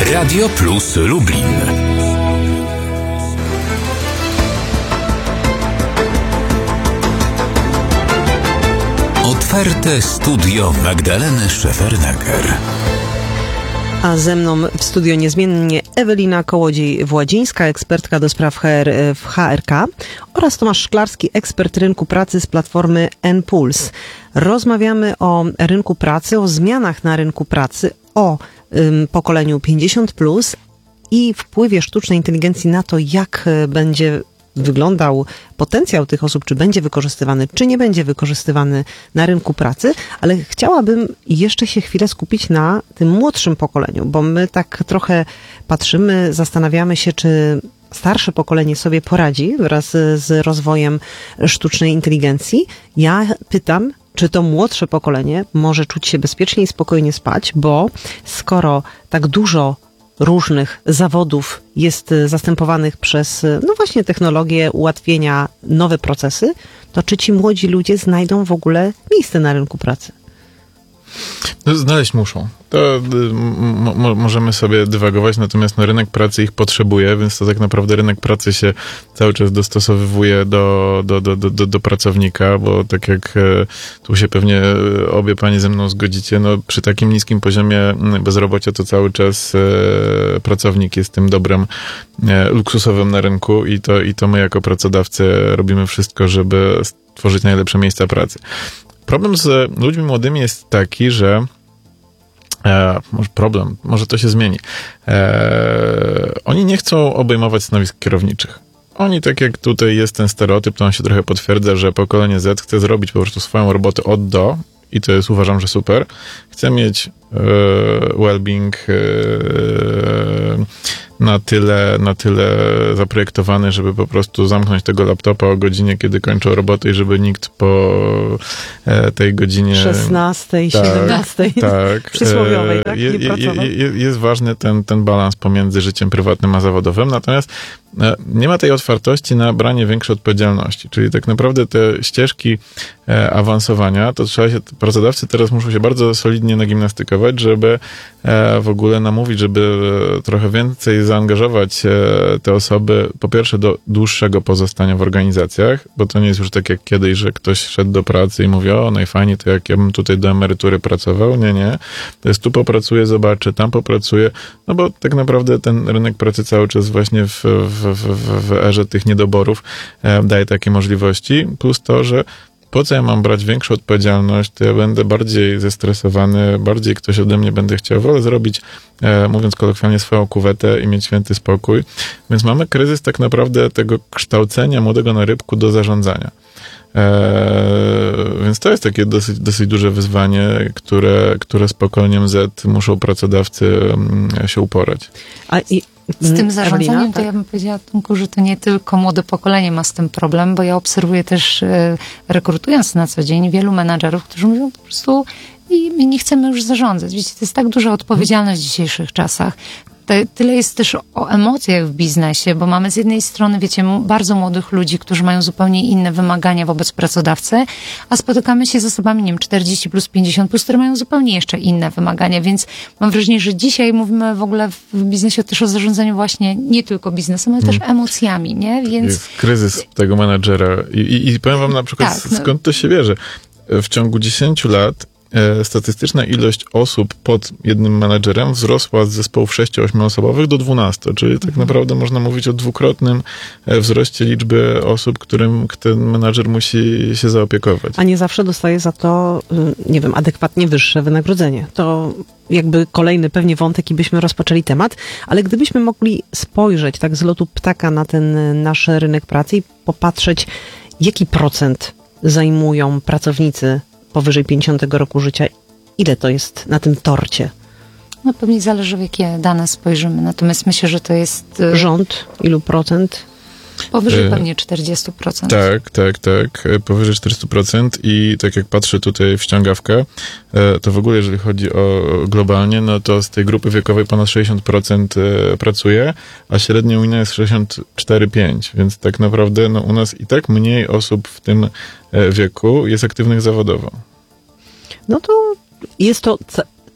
Radio Plus Lublin. Otwarte studio Magdaleny Szefernaker. A ze mną w studio niezmiennie Ewelina Kołodziej-Władzińska, ekspertka do spraw HR w HRK, oraz Tomasz Szklarski, ekspert rynku pracy z platformy N-Puls. Rozmawiamy o rynku pracy, o zmianach na rynku pracy, o pokoleniu 50+ i wpływie sztucznej inteligencji na to, jak będzie wyglądał potencjał tych osób, czy będzie wykorzystywany, czy nie będzie wykorzystywany na rynku pracy, ale chciałabym jeszcze się chwilę skupić na tym młodszym pokoleniu, bo my tak trochę patrzymy, zastanawiamy się, czy starsze pokolenie sobie poradzi wraz z rozwojem sztucznej inteligencji. Ja pytam, czy to młodsze pokolenie może czuć się bezpiecznie i spokojnie spać, bo skoro tak dużo różnych zawodów jest zastępowanych przez, no właśnie, technologię, ułatwienia, nowe procesy, to czy ci młodzi ludzie znajdą w ogóle miejsce na rynku pracy? No, znaleźć muszą. To możemy sobie dywagować, natomiast rynek pracy ich potrzebuje, więc to tak naprawdę rynek pracy się cały czas dostosowywuje do pracownika, bo tak jak tu się pewnie obie panie ze mną zgodzicie, no przy takim niskim poziomie bezrobocia to cały czas pracownik jest tym dobrem luksusowym na rynku i to my jako pracodawcy robimy wszystko, żeby stworzyć najlepsze miejsca pracy. Problem z ludźmi młodymi jest taki, że może to się zmieni. Oni nie chcą obejmować stanowisk kierowniczych. Oni, tak jak tutaj jest ten stereotyp, to on się trochę potwierdza, że pokolenie Z chce zrobić po prostu swoją robotę od do i to jest, uważam, że super. Chce mieć well-being na tyle zaprojektowany, żeby po prostu zamknąć tego laptopa o godzinie, kiedy kończą robotę i żeby nikt po tej godzinie 16, 17 tak, przysłowiowej, tak? Nie pracował. Jest ważny ten balans pomiędzy życiem prywatnym a zawodowym, natomiast nie ma tej otwartości na branie większej odpowiedzialności, czyli tak naprawdę te ścieżki awansowania, to pracodawcy teraz muszą się bardzo solidnie nagimnastykować, żeby w ogóle namówić, żeby trochę więcej zaangażować te osoby, po pierwsze do dłuższego pozostania w organizacjach, bo to nie jest już tak jak kiedyś, że ktoś szedł do pracy i mówi, o najfajniej, to jak ja bym tutaj do emerytury pracował. Nie. To jest tu popracuję, zobaczę, tam popracuję, no bo tak naprawdę ten rynek pracy cały czas właśnie w erze tych niedoborów daje takie możliwości, plus to, że po co ja mam brać większą odpowiedzialność, to ja będę bardziej zestresowany, bardziej ktoś ode mnie będzie chciał, wolę zrobić, mówiąc kolokwialnie, swoją kuwetę i mieć święty spokój. Więc mamy kryzys tak naprawdę tego kształcenia młodego na rybku do zarządzania. Więc to jest takie dosyć duże wyzwanie, które z pokoleniem Z muszą pracodawcy się uporać. Z tym zarządzaniem Ewelina, to ja bym powiedziała, Tomku, że to nie tylko młode pokolenie ma z tym problem, bo ja obserwuję też, rekrutując na co dzień, wielu menadżerów, którzy mówią po prostu, my nie chcemy już zarządzać. Wiecie, to jest tak duża odpowiedzialność w dzisiejszych czasach. Tyle jest też o emocjach w biznesie, bo mamy z jednej strony, wiecie, bardzo młodych ludzi, którzy mają zupełnie inne wymagania wobec pracodawcy, a spotykamy się z osobami, nie wiem, 40+, 50+, które mają zupełnie jeszcze inne wymagania, więc mam wrażenie, że dzisiaj mówimy w ogóle w biznesie też o zarządzaniu właśnie nie tylko biznesem, ale też emocjami, nie? Więc jest kryzys tego menadżera i powiem wam na przykład, skąd to się bierze. W ciągu 10 lat statystyczna ilość osób pod jednym menadżerem wzrosła z zespołów 6-8 osobowych do 12, czyli tak naprawdę można mówić o dwukrotnym wzroście liczby osób, którym ten menadżer musi się zaopiekować. A nie zawsze dostaje za to, nie wiem, adekwatnie wyższe wynagrodzenie. To jakby kolejny pewnie wątek i byśmy rozpoczęli temat, ale gdybyśmy mogli spojrzeć tak z lotu ptaka na ten nasz rynek pracy i popatrzeć, jaki procent zajmują pracownicy powyżej 50 roku życia, ile to jest na tym torcie? no pewnie zależy, w jakie dane spojrzymy. Natomiast myślę, że to jest... Rząd? Ilu procent? Powyżej pewnie 40%. Tak. Powyżej 40% i tak jak patrzę tutaj w ściągawkę, to w ogóle jeżeli chodzi o globalnie, no to z tej grupy wiekowej ponad 60% pracuje, a średnia unijna jest 64,5%, więc tak naprawdę no u nas i tak mniej osób w tym wieku jest aktywnych zawodowo. No to jest to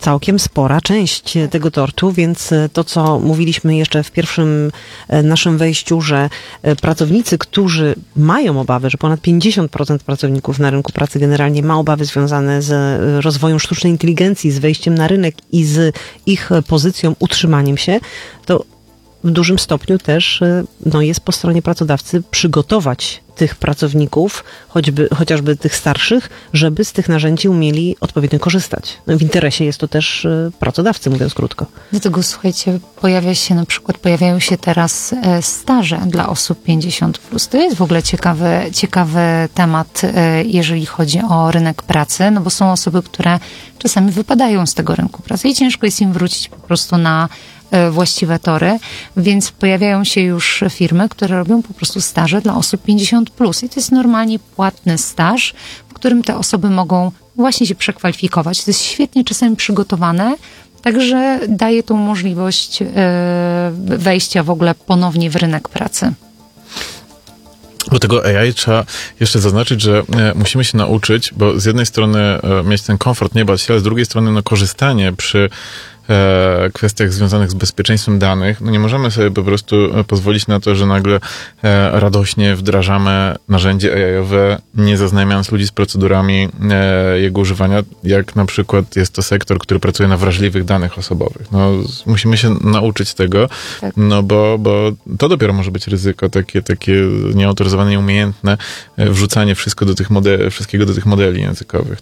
całkiem spora część tego tortu, więc to, co mówiliśmy jeszcze w pierwszym naszym wejściu, że pracownicy, którzy mają obawy, że ponad 50% pracowników na rynku pracy generalnie ma obawy związane z rozwojem sztucznej inteligencji, z wejściem na rynek i z ich pozycją, utrzymaniem się, to w dużym stopniu też jest po stronie pracodawcy przygotować tych pracowników, chociażby tych starszych, żeby z tych narzędzi umieli odpowiednio korzystać. W interesie jest to też pracodawcy, mówiąc krótko. Dlatego, słuchajcie, pojawiają się teraz staże dla osób 50+. To jest w ogóle ciekawy temat, jeżeli chodzi o rynek pracy, no bo są osoby, które czasami wypadają z tego rynku pracy i ciężko jest im wrócić po prostu na właściwe tory, więc pojawiają się już firmy, które robią po prostu staże dla osób 50+. I to jest normalnie płatny staż, w którym te osoby mogą właśnie się przekwalifikować. To jest świetnie czasami przygotowane, także daje tą możliwość wejścia w ogóle ponownie w rynek pracy. Do tego AI trzeba jeszcze zaznaczyć, że musimy się nauczyć, bo z jednej strony mieć ten komfort, nie bać się, ale z drugiej strony korzystanie przy kwestiach związanych z bezpieczeństwem danych. No nie możemy sobie po prostu pozwolić na to, że nagle radośnie wdrażamy narzędzie AI-owe, nie zaznajamiając ludzi z procedurami jego używania, jak na przykład jest to sektor, który pracuje na wrażliwych danych osobowych. No, musimy się nauczyć tego, tak. No bo to dopiero może być ryzyko, takie nieautoryzowane, nieumiejętne wrzucanie wszystkiego do tych modeli językowych.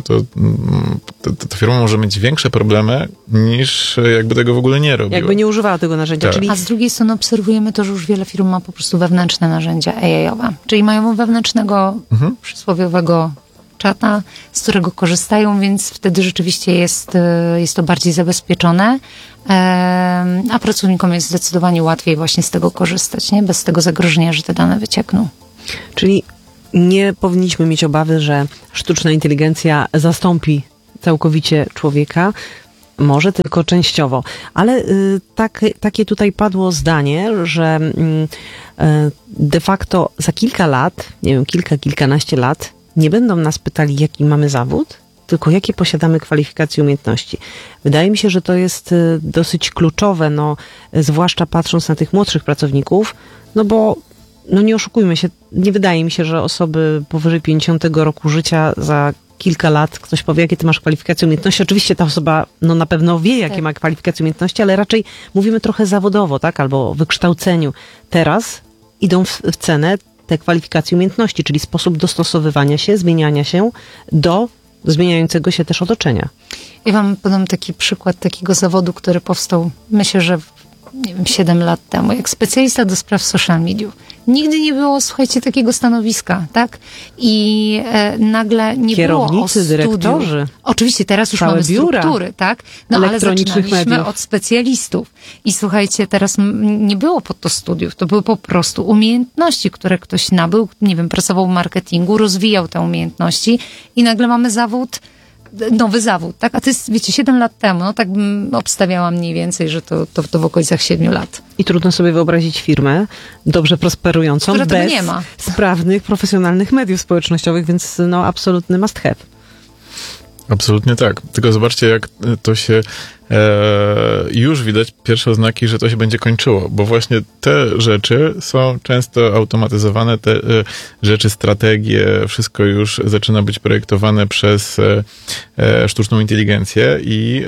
To firma może mieć większe problemy niż jakby tego w ogóle nie robiła. Jakby nie używała tego narzędzia. Tak. Czyli... A z drugiej strony obserwujemy to, że już wiele firm ma po prostu wewnętrzne narzędzia AI-owe. Czyli mają wewnętrznego przysłowiowego czata, z którego korzystają, więc wtedy rzeczywiście jest to bardziej zabezpieczone, a pracownikom jest zdecydowanie łatwiej właśnie z tego korzystać, nie? Bez tego zagrożenia, że te dane wyciekną. Czyli nie powinniśmy mieć obawy, że sztuczna inteligencja zastąpi całkowicie człowieka, może tylko częściowo, ale takie tutaj padło zdanie, że de facto za kilka lat, nie wiem, kilkanaście lat, nie będą nas pytali, jaki mamy zawód, tylko jakie posiadamy kwalifikacje i umiejętności. Wydaje mi się, że to jest dosyć kluczowe, zwłaszcza patrząc na tych młodszych pracowników, bo nie oszukujmy się, nie wydaje mi się, że osoby powyżej 50 roku życia za kilka lat ktoś powie, jakie ty masz kwalifikacje, umiejętności. Oczywiście ta osoba na pewno wie, jakie ma kwalifikacje, umiejętności, ale raczej mówimy trochę zawodowo, tak? Albo o wykształceniu. Teraz idą w cenę te kwalifikacje, umiejętności, czyli sposób dostosowywania się, zmieniania się do zmieniającego się też otoczenia. Ja wam podam taki przykład takiego zawodu, który powstał, myślę, że 7 lat temu, jak specjalista do spraw social mediów. Nigdy nie było, słuchajcie, takiego stanowiska, tak? I nagle nie kierownicy, było o studiu. dyrektorzy. Oczywiście, teraz już mamy struktury, tak? Ale zaczynaliśmy mediów. Od specjalistów. I słuchajcie, teraz nie było po to studiów, to były po prostu umiejętności, które ktoś nabył, nie wiem, pracował w marketingu, rozwijał te umiejętności i nagle mamy nowy zawód, tak? A to jest, wiecie, 7 lat temu, tak bym obstawiała mniej więcej, że to w okolicach 7 lat. I trudno sobie wyobrazić firmę dobrze prosperującą bez sprawnych, profesjonalnych mediów społecznościowych, więc absolutny must have. Absolutnie tak. Tylko zobaczcie, jak to się już widać pierwsze oznaki, że to się będzie kończyło, bo właśnie te rzeczy są często automatyzowane, te rzeczy, strategie, wszystko już zaczyna być projektowane przez sztuczną inteligencję i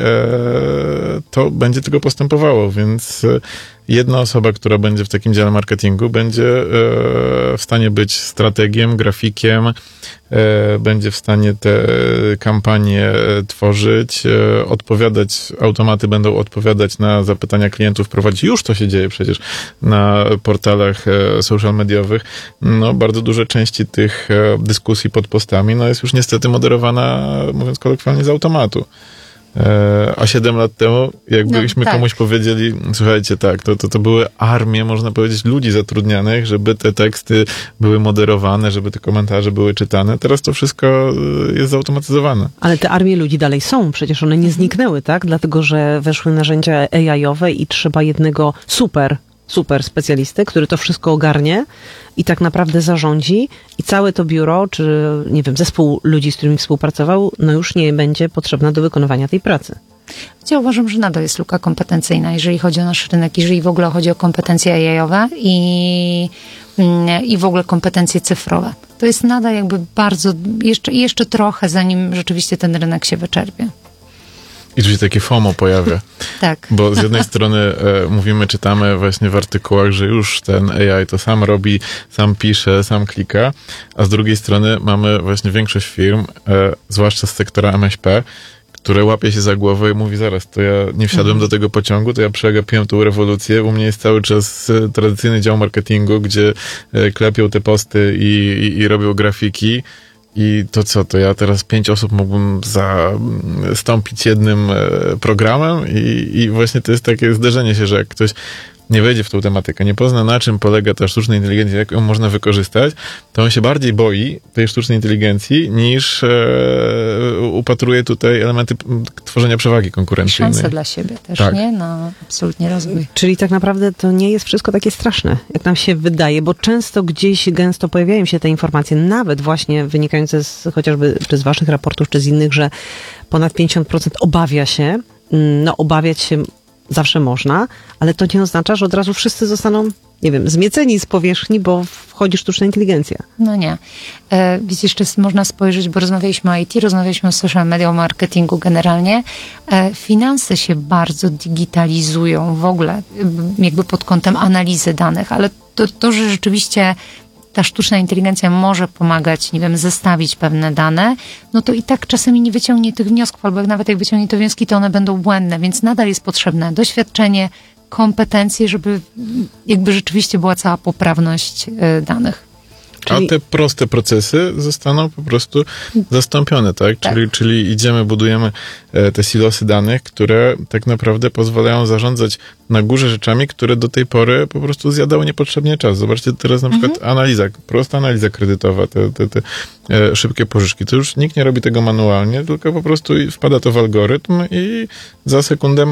to będzie tylko postępowało, więc jedna osoba, która będzie w takim dziale marketingu, będzie w stanie być strategiem, grafikiem, będzie w stanie te kampanie tworzyć, odpowiadać, automaty będą odpowiadać na zapytania klientów, prowadzić. Już to się dzieje przecież na portalach social mediowych. Bardzo duże części tych dyskusji pod postami jest już niestety moderowana, mówiąc kolokwialnie, z automatu. A 7 lat temu, jakbyśmy komuś powiedzieli, słuchajcie, tak, to były armie, można powiedzieć, ludzi zatrudnianych, żeby te teksty były moderowane, żeby te komentarze były czytane. Teraz to wszystko jest zautomatyzowane. Ale te armie ludzi dalej są, przecież one nie zniknęły, tak? Dlatego, że weszły narzędzia AI-owe i trzeba jednego super specjalistę, który to wszystko ogarnie i tak naprawdę zarządzi i całe to biuro, czy nie wiem, zespół ludzi, z którymi współpracował, już nie będzie potrzebna do wykonywania tej pracy. Ja uważam, że nadal jest luka kompetencyjna, jeżeli chodzi o nasz rynek, jeżeli w ogóle chodzi o kompetencje AI-owe i w ogóle kompetencje cyfrowe. To jest nadal jakby bardzo, jeszcze trochę, zanim rzeczywiście ten rynek się wyczerpie. I tu się takie FOMO pojawia. Tak. Bo z jednej strony mówimy, czytamy właśnie w artykułach, że już ten AI to sam robi, sam pisze, sam klika, a z drugiej strony mamy właśnie większość firm, zwłaszcza z sektora MŚP, które łapie się za głowę i mówi, zaraz, to ja nie wsiadłem do tego pociągu, to ja przegapiłem tą rewolucję, u mnie jest cały czas tradycyjny dział marketingu, gdzie klepią te posty i robią grafiki. I to co, to ja teraz 5 osób mógłbym zastąpić jednym programem i właśnie to jest takie zderzenie się, że jak ktoś nie wejdzie w tą tematykę, nie pozna, na czym polega ta sztuczna inteligencja, jak ją można wykorzystać, to on się bardziej boi tej sztucznej inteligencji, niż upatruje tutaj elementy tworzenia przewagi konkurencyjnej. Szanse dla siebie też, Tak. nie? Na absolutnie rozwój. Czyli tak naprawdę to nie jest wszystko takie straszne, jak nam się wydaje, bo często gdzieś gęsto pojawiają się te informacje, nawet właśnie wynikające chociażby czy z waszych raportów, czy z innych, że ponad 50% obawia się. No, obawiać się zawsze można, ale to nie oznacza, że od razu wszyscy zostaną, nie wiem, zmieceni z powierzchni, bo wchodzi sztuczna inteligencja. No nie. Widzisz, jeszcze można spojrzeć, bo rozmawialiśmy o IT, rozmawialiśmy o social media, o marketingu generalnie. Finanse się bardzo digitalizują w ogóle, jakby pod kątem analizy danych, ale to że rzeczywiście ta sztuczna inteligencja może pomagać, nie wiem, zestawić pewne dane, no to i tak czasami nie wyciągnie tych wniosków, albo nawet jak wyciągnie te wnioski, to one będą błędne, więc nadal jest potrzebne doświadczenie, kompetencje, żeby jakby rzeczywiście była cała poprawność danych. Czyli- A te proste procesy zostaną po prostu zastąpione, tak? Tak. Czyli idziemy, budujemy te silosy danych, które tak naprawdę pozwalają zarządzać na górze rzeczami, które do tej pory po prostu zjadały niepotrzebnie czas. Zobaczcie teraz na przykład prosta analiza kredytowa, te szybkie pożyczki. To już nikt nie robi tego manualnie, tylko po prostu wpada to w algorytm i za sekundę